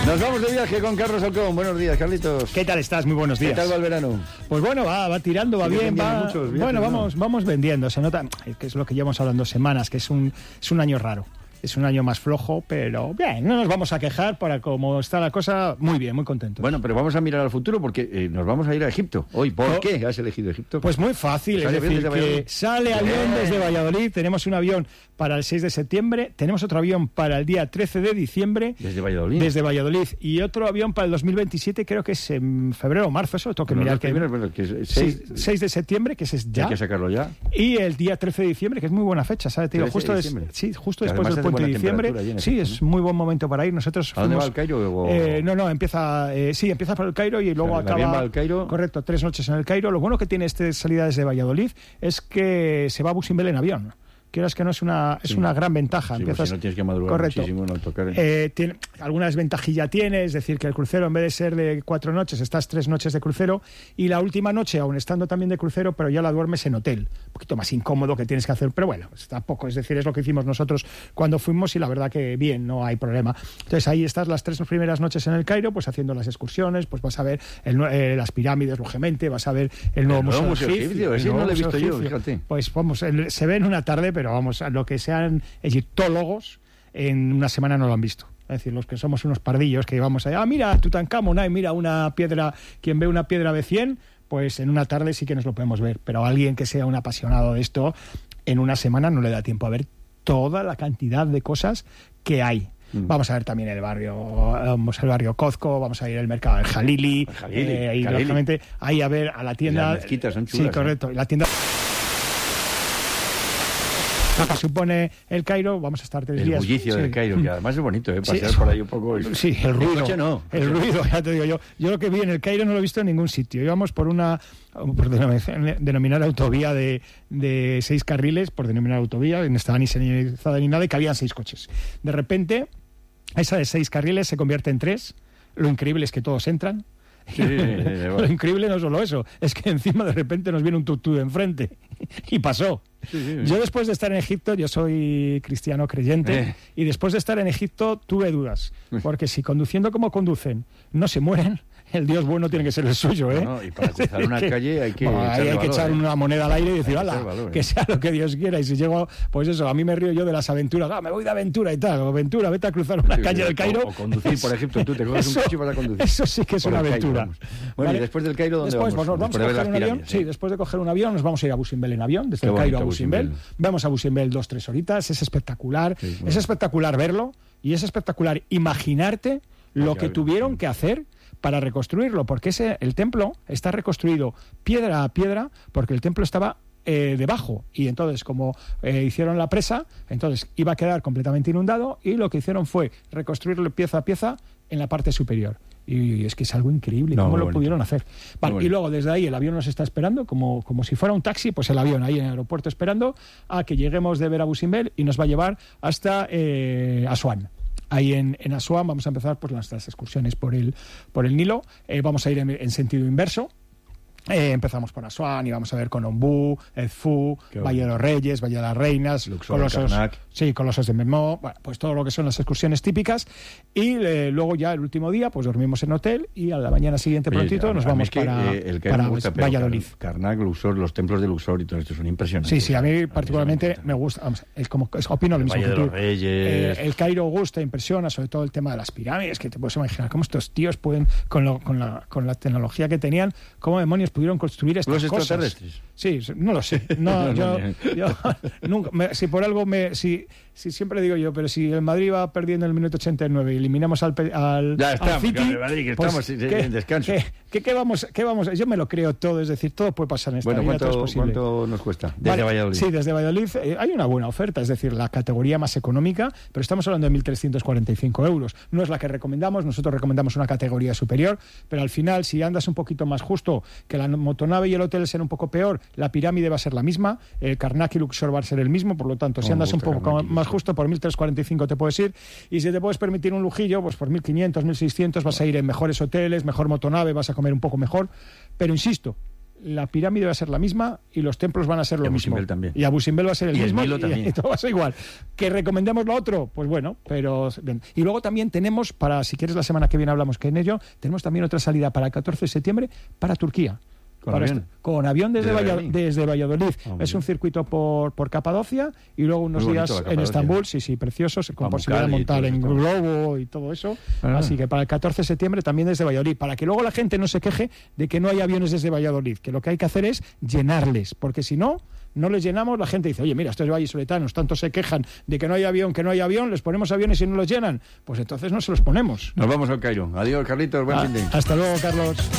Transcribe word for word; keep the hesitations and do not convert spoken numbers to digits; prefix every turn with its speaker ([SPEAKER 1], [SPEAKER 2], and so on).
[SPEAKER 1] Nos vamos de viaje con Carlos Alcón. Buenos días, Carlitos.
[SPEAKER 2] ¿Qué tal estás? Muy buenos días.
[SPEAKER 1] ¿Qué tal va el verano?
[SPEAKER 2] Pues bueno, va, va tirando, va
[SPEAKER 1] Sigue
[SPEAKER 2] bien, va.
[SPEAKER 1] muchos viajes,
[SPEAKER 2] bueno,
[SPEAKER 1] ¿no?
[SPEAKER 2] vamos, vamos vendiendo. Se nota, que es lo que llevamos hablando semanas, que es un, es un año raro. Es un año más flojo, pero bien, no nos vamos a quejar para cómo está la cosa. Muy bien, muy contentos.
[SPEAKER 1] Bueno, pero vamos a mirar al futuro porque eh, nos vamos a ir a Egipto. Hoy, ¿por
[SPEAKER 2] Oh.
[SPEAKER 1] qué has elegido Egipto?
[SPEAKER 2] Pues muy fácil,
[SPEAKER 1] ¿Sale
[SPEAKER 2] es
[SPEAKER 1] avión
[SPEAKER 2] decir,
[SPEAKER 1] desde
[SPEAKER 2] que
[SPEAKER 1] Valladolid?
[SPEAKER 2] sale avión
[SPEAKER 1] Bien.
[SPEAKER 2] desde Valladolid, tenemos un avión para el seis de septiembre, tenemos otro avión para el día trece de diciembre.
[SPEAKER 1] Desde Valladolid.
[SPEAKER 2] Desde Valladolid, y otro avión para el dos mil veintisiete, creo que es en febrero o marzo, eso lo tengo que
[SPEAKER 1] Los
[SPEAKER 2] mirar.
[SPEAKER 1] dos
[SPEAKER 2] Que,
[SPEAKER 1] primeros, bueno, que es
[SPEAKER 2] sí,
[SPEAKER 1] seis,
[SPEAKER 2] seis de septiembre, que ese es ya.
[SPEAKER 1] Hay que sacarlo ya.
[SPEAKER 2] Y el día trece de diciembre, que es muy buena fecha, ¿sabes? Te digo,
[SPEAKER 1] trece
[SPEAKER 2] justo,
[SPEAKER 1] de
[SPEAKER 2] des-
[SPEAKER 1] diciembre.
[SPEAKER 2] sí, justo
[SPEAKER 1] Que
[SPEAKER 2] después
[SPEAKER 1] además
[SPEAKER 2] del
[SPEAKER 1] hace
[SPEAKER 2] puente de
[SPEAKER 1] buena
[SPEAKER 2] diciembre.
[SPEAKER 1] temperatura allí en
[SPEAKER 2] Sí,
[SPEAKER 1] Egipto,
[SPEAKER 2] es
[SPEAKER 1] ¿no?
[SPEAKER 2] muy buen momento para ir. Nosotros
[SPEAKER 1] ¿A dónde
[SPEAKER 2] fuimos-
[SPEAKER 1] va el Cairo? O...
[SPEAKER 2] Eh, no, no, empieza, eh, sí, empieza por el Cairo y luego
[SPEAKER 1] O sea, el avión
[SPEAKER 2] acaba.
[SPEAKER 1] va al Cairo.
[SPEAKER 2] Correcto, tres noches en el Cairo. Lo bueno que tiene esta salida desde Valladolid es que se va a Busimbel en avión. Quieras que no, es una, es
[SPEAKER 1] Sí.
[SPEAKER 2] una gran ventaja.
[SPEAKER 1] Sí, pues
[SPEAKER 2] Empiezas,
[SPEAKER 1] si no tienes que madrugar
[SPEAKER 2] correcto.
[SPEAKER 1] muchísimo en autocar.
[SPEAKER 2] Eh, tiene, alguna desventajilla tiene, es decir, que el crucero en vez de ser de cuatro noches, estás tres noches de crucero y la última noche, aún estando también de crucero, pero ya la duermes en hotel. Un poquito más incómodo que tienes que hacer, pero bueno, pues tampoco, es decir, es lo que hicimos nosotros cuando fuimos y la verdad que bien, no hay problema. Entonces ahí estás las tres primeras noches en el Cairo, pues haciendo las excursiones, pues vas a ver el nue- eh, las pirámides, lógicamente, vas a ver el nuevo,
[SPEAKER 1] El nuevo
[SPEAKER 2] museo,
[SPEAKER 1] museo egipcio,
[SPEAKER 2] el
[SPEAKER 1] ese
[SPEAKER 2] nuevo
[SPEAKER 1] no lo he
[SPEAKER 2] museo
[SPEAKER 1] visto yo,
[SPEAKER 2] egipcio.
[SPEAKER 1] fíjate.
[SPEAKER 2] Pues vamos, el- se ve en una tarde, pero vamos, a lo que sean egiptólogos, en una semana no lo han visto. Es decir, los que somos unos pardillos que vamos allá, ah, mira, Tutankamón, ay, mira una piedra, quien ve una piedra de cien, pues en una tarde sí que nos lo podemos ver. Pero a alguien que sea un apasionado de esto, en una semana no le da tiempo a ver toda la cantidad de cosas que hay.
[SPEAKER 1] Mm.
[SPEAKER 2] Vamos a ver también el barrio, vamos al barrio Cozco, vamos a ir al mercado del Jalili,
[SPEAKER 1] El Jalili,
[SPEAKER 2] eh, y
[SPEAKER 1] Jalili.
[SPEAKER 2] lógicamente ahí a ver a la tienda.
[SPEAKER 1] Las mezquitas son
[SPEAKER 2] Sí,
[SPEAKER 1] chulas,
[SPEAKER 2] correcto. La tienda lo que supone el Cairo, vamos a estar tres
[SPEAKER 1] El
[SPEAKER 2] días.
[SPEAKER 1] bullicio
[SPEAKER 2] Sí.
[SPEAKER 1] del Cairo, que además es bonito, ¿eh?
[SPEAKER 2] Sí.
[SPEAKER 1] Pasear por ahí un poco. y-
[SPEAKER 2] Sí, el ruido.
[SPEAKER 1] coche no.
[SPEAKER 2] El ruido, ya te digo yo. Yo lo que vi en el Cairo no lo he visto en ningún sitio. Íbamos por una, por denominar, denominar autovía de, de seis carriles, por denominar autovía, no estaba ni señalizada ni nada, y cabían seis coches. De repente, esa de seis carriles se convierte en tres. Lo increíble es que todos entran.
[SPEAKER 1] Sí, sí, sí, sí, sí,
[SPEAKER 2] Lo increíble no es solo eso, es que encima de repente nos viene un tutú de enfrente. Y pasó.
[SPEAKER 1] Sí, sí, sí.
[SPEAKER 2] Yo después de estar en Egipto, yo soy cristiano creyente,
[SPEAKER 1] Eh.
[SPEAKER 2] y después de estar en Egipto tuve dudas. Porque si conduciendo como conducen no se mueren, el Dios bueno tiene que ser el suyo, ¿eh?
[SPEAKER 1] No, no, y para cruzar una
[SPEAKER 2] Que-
[SPEAKER 1] calle hay que
[SPEAKER 2] Bueno, ahí
[SPEAKER 1] echarle
[SPEAKER 2] hay que
[SPEAKER 1] valor,
[SPEAKER 2] echar
[SPEAKER 1] ¿eh?
[SPEAKER 2] una moneda al aire y decir,
[SPEAKER 1] que
[SPEAKER 2] ala,
[SPEAKER 1] echar valor, ¿eh?
[SPEAKER 2] que sea lo que Dios quiera. Y si llego, pues eso, a mí me río yo de las aventuras. Ah, me voy de aventura y tal. O aventura, vete a cruzar una
[SPEAKER 1] Sí,
[SPEAKER 2] calle
[SPEAKER 1] o-
[SPEAKER 2] del Cairo.
[SPEAKER 1] o conducir por Egipto, tú te coges un
[SPEAKER 2] Eso-
[SPEAKER 1] coche y vas a conducir.
[SPEAKER 2] Eso sí que es
[SPEAKER 1] Por
[SPEAKER 2] una
[SPEAKER 1] el Cairo,
[SPEAKER 2] aventura.
[SPEAKER 1] vamos. Bueno,
[SPEAKER 2] ¿Vale?
[SPEAKER 1] y después del Cairo, ¿dónde
[SPEAKER 2] Después,
[SPEAKER 1] vamos?
[SPEAKER 2] pues, nos vamos
[SPEAKER 1] Después
[SPEAKER 2] a
[SPEAKER 1] de
[SPEAKER 2] coger
[SPEAKER 1] ver
[SPEAKER 2] un
[SPEAKER 1] las
[SPEAKER 2] avión.
[SPEAKER 1] pirámides,
[SPEAKER 2] Sí,
[SPEAKER 1] ¿eh?
[SPEAKER 2] después de coger un avión nos vamos a ir a Busimbel en avión, desde
[SPEAKER 1] Qué
[SPEAKER 2] el Cairo
[SPEAKER 1] bonito
[SPEAKER 2] a Busimbel.
[SPEAKER 1] Busimbel.
[SPEAKER 2] Vamos a Busimbel dos, tres horitas. Es espectacular.
[SPEAKER 1] Sí, muy
[SPEAKER 2] es
[SPEAKER 1] bien.
[SPEAKER 2] espectacular verlo y es espectacular imaginarte lo
[SPEAKER 1] ya
[SPEAKER 2] que
[SPEAKER 1] ves.
[SPEAKER 2] tuvieron que hacer para reconstruirlo, porque ese, el templo está reconstruido piedra a piedra, porque el templo estaba eh, debajo, y entonces como eh, hicieron la presa, entonces iba a quedar completamente inundado, y lo que hicieron fue reconstruirlo pieza a pieza en la parte superior. Y es que es algo increíble,
[SPEAKER 1] No,
[SPEAKER 2] cómo
[SPEAKER 1] muy
[SPEAKER 2] lo
[SPEAKER 1] bonito.
[SPEAKER 2] pudieron hacer. Vale,
[SPEAKER 1] bonito.
[SPEAKER 2] y luego desde ahí el avión nos está esperando, como, como si fuera un taxi, pues el avión ahí en el aeropuerto esperando a que lleguemos de ver a Busimbel, y nos va a llevar hasta eh, Asuán. Ahí en, en Asuán vamos a empezar pues, nuestras excursiones por el, por el Nilo. Eh, vamos a ir en, en sentido inverso. Eh, empezamos por Asuán y vamos a ver Conombú, Edfú,
[SPEAKER 1] Qué
[SPEAKER 2] Valle de los Reyes, Valle de las Reinas,
[SPEAKER 1] Luxor,
[SPEAKER 2] Colosos,
[SPEAKER 1] Karnak.
[SPEAKER 2] sí, Colosos de Memó, bueno, pues todo lo que son las excursiones típicas. Y eh, luego ya el último día pues dormimos en hotel y a la mañana siguiente
[SPEAKER 1] Oye,
[SPEAKER 2] prontito
[SPEAKER 1] a-
[SPEAKER 2] nos
[SPEAKER 1] a mí
[SPEAKER 2] vamos
[SPEAKER 1] es que,
[SPEAKER 2] para,
[SPEAKER 1] eh, el Cairo
[SPEAKER 2] para
[SPEAKER 1] me gusta, pero
[SPEAKER 2] Valladolid.
[SPEAKER 1] Car- Karnak, Luxor, los templos de Luxor y todo esto son impresionantes.
[SPEAKER 2] Sí, sí, a mí
[SPEAKER 1] eso
[SPEAKER 2] particularmente
[SPEAKER 1] encanta.
[SPEAKER 2] me gusta, vamos, es como, es- opino lo
[SPEAKER 1] El
[SPEAKER 2] mismo
[SPEAKER 1] Valle
[SPEAKER 2] que
[SPEAKER 1] de
[SPEAKER 2] tú.
[SPEAKER 1] los Reyes.
[SPEAKER 2] Eh, el Cairo gusta, impresiona, sobre todo el tema de las pirámides, que te puedes imaginar cómo estos tíos pueden, con, lo- con, la, con la tecnología que tenían, cómo demonios pudieron construir estas
[SPEAKER 1] ¿Los
[SPEAKER 2] cosas.
[SPEAKER 1] extraterrestres?
[SPEAKER 2] Sí, no lo sé. No,
[SPEAKER 1] No,
[SPEAKER 2] yo,
[SPEAKER 1] no,
[SPEAKER 2] yo nunca, me- si por algo me, si, si siempre digo yo, pero si el Madrid va perdiendo en el minuto ochenta y nueve y eliminamos al, pe- al,
[SPEAKER 1] Ya
[SPEAKER 2] al
[SPEAKER 1] estamos,
[SPEAKER 2] City,
[SPEAKER 1] con el Madrid, que
[SPEAKER 2] pues,
[SPEAKER 1] estamos en-
[SPEAKER 2] ¿qué-
[SPEAKER 1] en descanso.
[SPEAKER 2] ¿qué, qué, qué vamos, qué vamos? Yo me lo creo todo, es decir, todo puede pasar en esta
[SPEAKER 1] Bueno,
[SPEAKER 2] vida, todo es
[SPEAKER 1] ¿cuánto,
[SPEAKER 2] posible.
[SPEAKER 1] ¿cuánto nos cuesta? Desde
[SPEAKER 2] Vale,
[SPEAKER 1] Valladolid.
[SPEAKER 2] Sí, desde Valladolid eh, hay una buena oferta, es decir, la categoría más económica, pero estamos hablando de mil trescientos cuarenta y cinco euros. No es la que recomendamos, nosotros recomendamos una categoría superior, pero al final, si andas un poquito más justo, que la motonave y el hotel sean un poco peor, la pirámide va a ser la misma, el Karnak y Luxor va a ser el mismo, por lo tanto, si
[SPEAKER 1] Oh,
[SPEAKER 2] andas un
[SPEAKER 1] gusta
[SPEAKER 2] poco
[SPEAKER 1] Karnak y
[SPEAKER 2] más
[SPEAKER 1] Luxor.
[SPEAKER 2] justo, por mil trescientos cuarenta y cinco te puedes ir, y si te puedes permitir un lujillo, pues por mil quinientos, mil seiscientos vas a ir en mejores hoteles, mejor motonave, vas a comer un poco mejor, pero insisto, la pirámide va a ser la misma y los templos van a ser lo
[SPEAKER 1] y
[SPEAKER 2] mismo.
[SPEAKER 1] Abu Simbel también.
[SPEAKER 2] Y Abu Simbel va a ser el
[SPEAKER 1] y
[SPEAKER 2] mismo.
[SPEAKER 1] El Nilo
[SPEAKER 2] y,
[SPEAKER 1] también.
[SPEAKER 2] y todo va a ser igual. ¿Que recomendemos lo otro? Pues bueno, pero bien. Y luego también tenemos, para si quieres la semana que viene hablamos que en ello, tenemos también otra salida para el catorce de septiembre para Turquía.
[SPEAKER 1] ¿Con
[SPEAKER 2] Para
[SPEAKER 1] avión?
[SPEAKER 2] est- con avión desde,
[SPEAKER 1] ¿Desde
[SPEAKER 2] Valla-
[SPEAKER 1] Valladolid?
[SPEAKER 2] desde Valladolid.
[SPEAKER 1] Ah, muy
[SPEAKER 2] es un
[SPEAKER 1] bien.
[SPEAKER 2] circuito por, por Capadocia y luego unos
[SPEAKER 1] Muy bonito
[SPEAKER 2] días
[SPEAKER 1] la
[SPEAKER 2] en
[SPEAKER 1] Capadocia.
[SPEAKER 2] Estambul, sí, sí, preciosos, con
[SPEAKER 1] Pamukkale
[SPEAKER 2] posibilidad de
[SPEAKER 1] y
[SPEAKER 2] montar
[SPEAKER 1] todo
[SPEAKER 2] en
[SPEAKER 1] esto.
[SPEAKER 2] globo y todo eso.
[SPEAKER 1] Ah.
[SPEAKER 2] Así que para el catorce de septiembre también desde Valladolid, para que luego la gente no se queje de que no hay aviones desde Valladolid, que lo que hay que hacer es llenarles, porque si no, no les llenamos, la gente dice, oye, mira, estos vallisoletanos tanto se quejan de que no hay avión, que no hay avión, les ponemos aviones y no los llenan, pues entonces no se los ponemos.
[SPEAKER 1] Nos vamos al Cairo. Adiós, Carlitos. Buen
[SPEAKER 2] Ah,
[SPEAKER 1] fin de...
[SPEAKER 2] hasta luego, Carlos.